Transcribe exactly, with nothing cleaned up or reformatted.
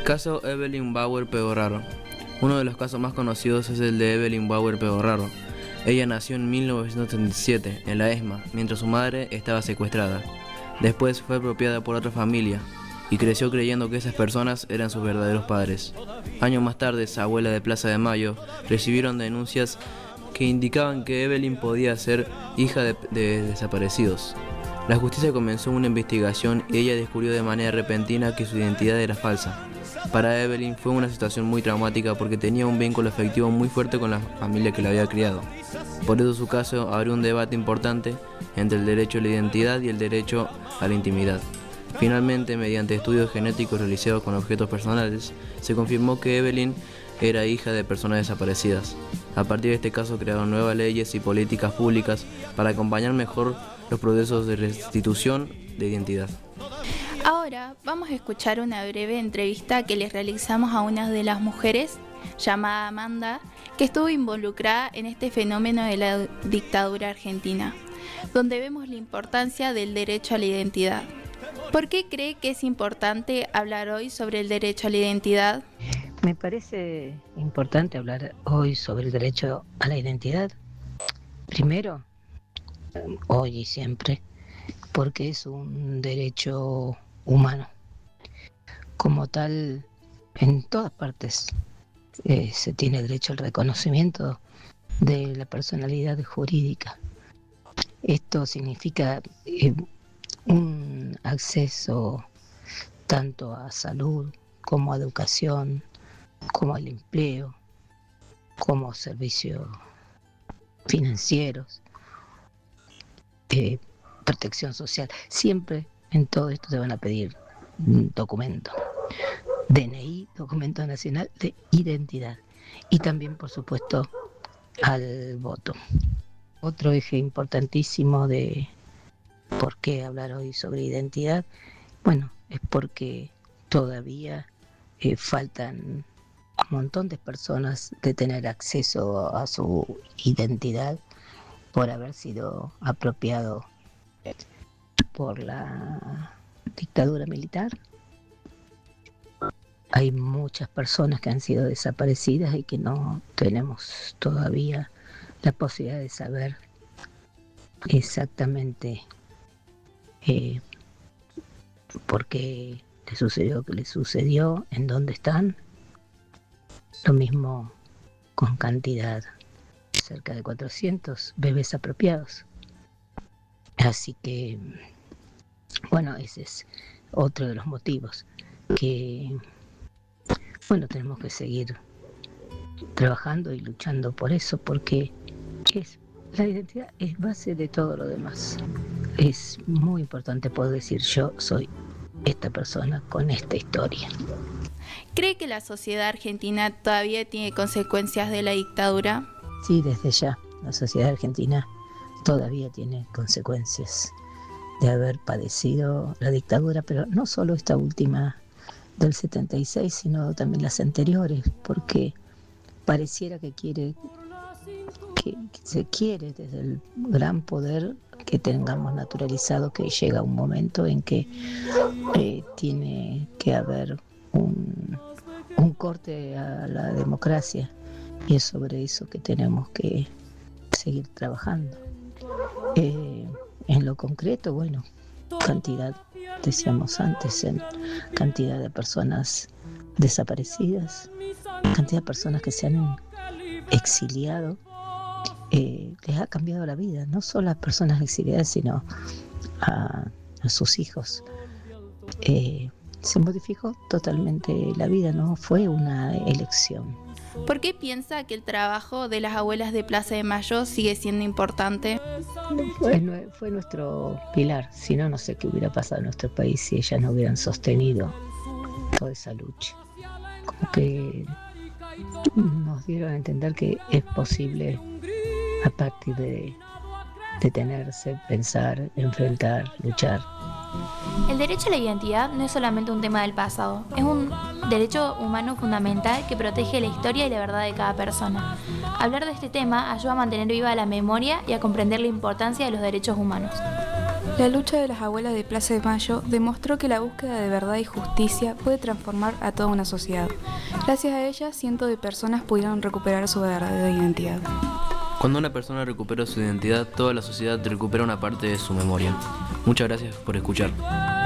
Caso Evelyn Bauer Pegoraro. Uno de los casos más conocidos es el de Evelyn Bauer Pegoraro. Ella nació en mil novecientos treinta y siete en la ESMA, mientras su madre estaba secuestrada. Después fue apropiada por otra familia y creció creyendo que esas personas eran sus verdaderos padres. Años más tarde, su abuela de Plaza de Mayo recibieron denuncias que indicaban que Evelyn podía ser hija de, de desaparecidos. La justicia comenzó una investigación y ella descubrió de manera repentina que su identidad era falsa. Para Evelyn fue una situación muy traumática porque tenía un vínculo afectivo muy fuerte con la familia que la había criado. Por eso su caso abrió un debate importante entre el derecho a la identidad y el derecho a la intimidad. Finalmente, mediante estudios genéticos realizados con objetos personales, se confirmó que Evelyn era hija de personas desaparecidas. A partir de este caso crearon nuevas leyes y políticas públicas para acompañar mejor los procesos de restitución de identidad. Ahora vamos a escuchar una breve entrevista que les realizamos a una de las mujeres, llamada Amanda, que estuvo involucrada en este fenómeno de la dictadura argentina, donde vemos la importancia del derecho a la identidad. ¿Por qué cree que es importante hablar hoy sobre el derecho a la identidad? Me parece importante hablar hoy sobre el derecho a la identidad. Primero, hoy y siempre, porque es un derecho humano. Como tal, en todas partes eh, se tiene derecho al reconocimiento de la personalidad jurídica. Esto significa eh, un acceso tanto a salud como a educación, como al empleo, como a servicios financieros, eh, protección social. Siempre en todo esto te van a pedir un documento, D N I, documento nacional de identidad, y también, por supuesto, al voto. Otro eje importantísimo de por qué hablar hoy sobre identidad, bueno, es porque todavía eh, faltan un montón de personas de tener acceso a su identidad por haber sido apropiado por la dictadura militar. Hay muchas personas que han sido desaparecidas y que no tenemos todavía la posibilidad de saber exactamente eh, por qué le sucedió lo que le sucedió, en dónde están. Lo mismo con cantidad, cerca de cuatrocientos bebés apropiados. Así que, bueno, ese es otro de los motivos que, bueno, tenemos que seguir trabajando y luchando por eso, porque es, la identidad es base de todo lo demás. Es muy importante poder decir: yo soy esta persona con esta historia. ¿Cree que la sociedad argentina todavía tiene consecuencias de la dictadura? Sí, desde ya. La sociedad argentina todavía tiene consecuencias de haber padecido la dictadura, pero no solo esta última del setenta y seis, sino también las anteriores, porque pareciera que quiere, que, que se quiere desde el gran poder que tengamos naturalizado que llega un momento en que eh, tiene que haber un, un corte a la democracia, y es sobre eso que tenemos que seguir trabajando. Eh, en lo concreto, bueno, cantidad, decíamos antes, en cantidad de personas desaparecidas, cantidad de personas que se han exiliado, eh, les ha cambiado la vida, no solo a las personas exiliadas, sino a, a sus hijos. Eh, se modificó totalmente la vida, no fue una elección. ¿Por qué piensa que el trabajo de las abuelas de Plaza de Mayo sigue siendo importante? Fue, fue nuestro pilar, si no, no sé qué hubiera pasado en nuestro país si ellas no hubieran sostenido toda esa lucha. Como que nos dieron a entender que es posible a partir de detenerse, pensar, enfrentar, luchar. El derecho a la identidad no es solamente un tema del pasado, es un derecho humano fundamental que protege la historia y la verdad de cada persona. Hablar de este tema ayuda a mantener viva la memoria y a comprender la importancia de los derechos humanos. La lucha de las abuelas de Plaza de Mayo demostró que la búsqueda de verdad y justicia puede transformar a toda una sociedad. Gracias a ellas, cientos de personas pudieron recuperar su verdadera identidad. Cuando una persona recupera su identidad, toda la sociedad recupera una parte de su memoria. Muchas gracias por escuchar.